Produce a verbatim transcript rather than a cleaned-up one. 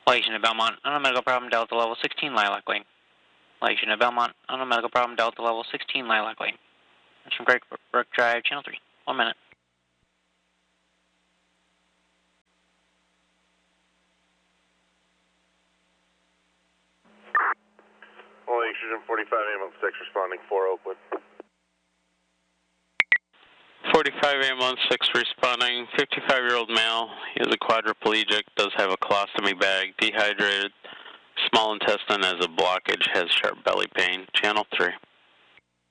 Relation to Belmont, on a medical problem, Delta level sixteen, Lilac Lane. Relation to Belmont, on a medical problem, Delta level sixteen, Lilac Lane. That's from Great Brook Drive, Channel three. One minute. Only Oxygen forty-five, ambulance six, responding four Oakwood. forty-five ambulance six responding, fifty-five-year-old male. He is a quadriplegic, does have a colostomy bag, dehydrated, small intestine has a blockage, has sharp belly pain. Channel three.